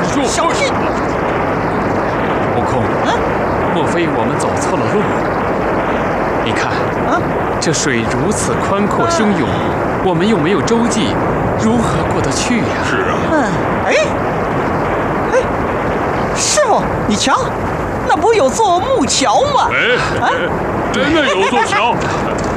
小心！ 悟空，莫非我们走错了路？你看，这水如此宽阔汹涌，我们又没有舟楫，如何过得去呀？ 是啊。 师傅，你瞧，那不有座木桥吗？ 真的有座桥。